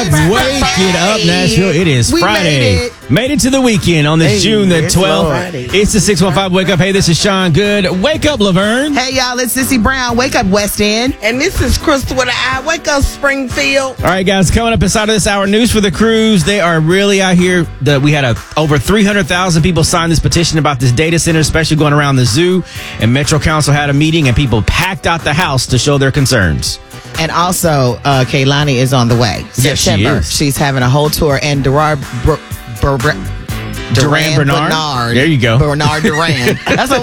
Wake it up, Nashville. It is Friday. Made it to the weekend on this June the 12th. It's the 615 Wake Up. Hey, this is Sean Good. Wake up, Laverne. Hey, y'all, it's Sissy Brown. Wake up, West End. And this is Crystal with an eye. Wake up, Springfield. All right, guys, coming up inside of this hour, news for the cruise. They are really out here. We had over 300,000 people sign this petition about this data center, especially going around the zoo. And Metro Council had a meeting, and people packed out the house to show their concerns. And also, Kaylani is on the way. Yes, September. she is. She's having a whole tour. And Duran Bernard. There you go. Bernard Duran. That's